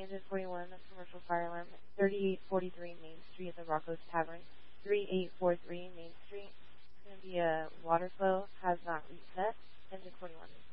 Tangent 41, commercial fire alarm, 3843 Main Street at the Rocco's Tavern, 3843 Main Street. It's going to be a water flow, has not reset. Tangent 41.